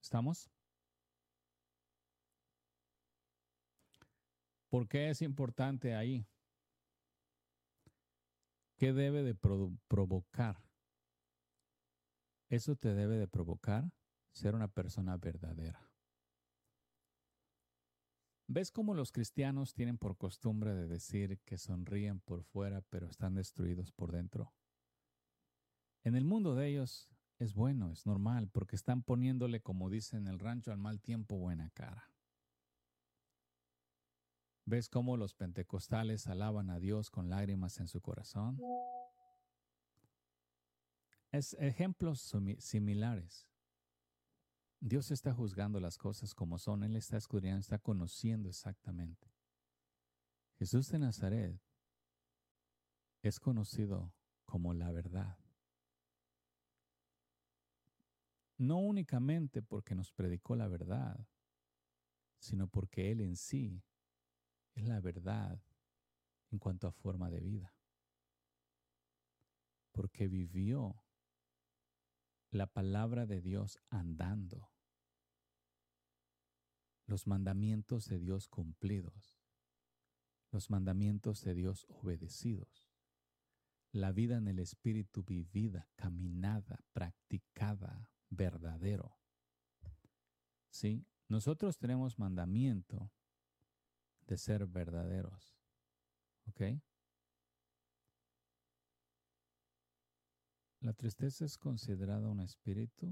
¿Estamos? ¿Por qué es importante ahí? ¿Qué debe de provocar? Eso te debe de provocar ser una persona verdadera. ¿Ves cómo los cristianos tienen por costumbre de decir que sonríen por fuera pero están destruidos por dentro? En el mundo de ellos es bueno, es normal, porque están poniéndole, como dicen en el rancho, al mal tiempo buena cara. ¿Ves cómo los pentecostales alaban a Dios con lágrimas en su corazón? Es ejemplos similares. Dios está juzgando las cosas como son, Él está escudriñando, está conociendo exactamente. Jesús de Nazaret es conocido como la verdad. No únicamente porque nos predicó la verdad, sino porque Él en sí es la verdad en cuanto a forma de vida. Porque vivió la palabra de Dios andando, los mandamientos de Dios cumplidos, los mandamientos de Dios obedecidos, la vida en el Espíritu vivida, caminada, practicada, verdadero. ¿Sí? Nosotros tenemos mandamiento de ser verdaderos. ¿Ok? La tristeza es considerada un espíritu.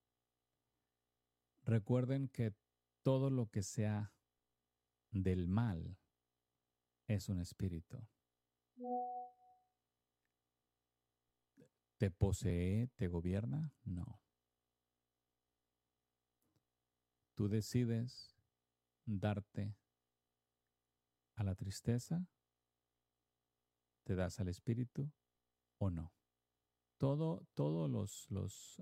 Recuerden que todo lo que sea del mal es un espíritu. ¿Te posee, te gobierna? No. Tú decides darte a la tristeza, te das al espíritu o no. Todos los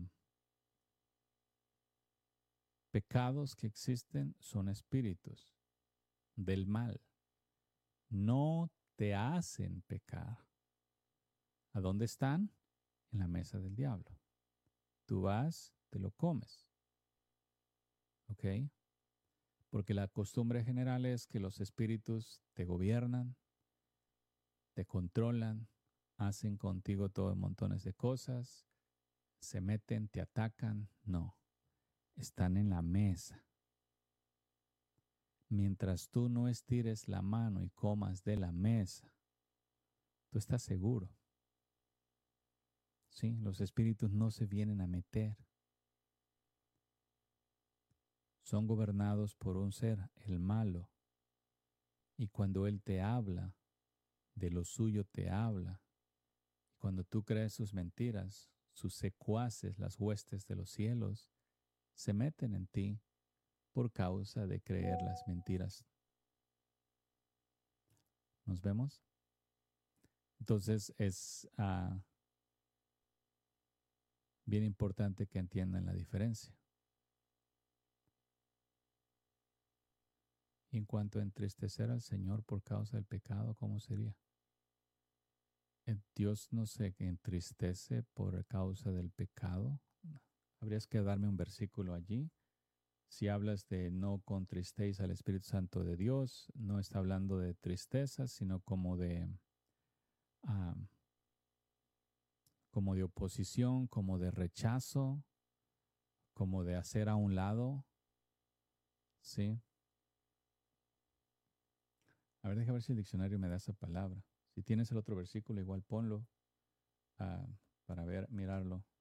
pecados que existen son espíritus del mal. No te hacen pecar. ¿A dónde están? En la mesa del diablo. Tú vas, te lo comes. ¿Ok? Porque la costumbre general es que los espíritus te gobiernan, te controlan, hacen contigo todo montones de cosas, se meten, te atacan. No, están en la mesa. Mientras tú no estires la mano y comas de la mesa, tú estás seguro. ¿Sí? Los espíritus no se vienen a meter. Son gobernados por un ser, el malo. Y cuando él te habla, de lo suyo te habla. Y cuando tú crees sus mentiras, sus secuaces, las huestes de los cielos, se meten en ti por causa de creer las mentiras. ¿Nos vemos? Entonces es bien importante que entiendan la diferencia. Y en cuanto a entristecer al Señor por causa del pecado, ¿cómo sería? Dios no se entristece por causa del pecado. Habrías que darme un versículo allí. Si hablas de no contristéis al Espíritu Santo de Dios, no está hablando de tristeza, sino como de oposición, como de rechazo, como de hacer a un lado. ¿Sí? A ver, déjame ver si el diccionario me da esa palabra. Si tienes el otro versículo, igual ponlo para mirarlo.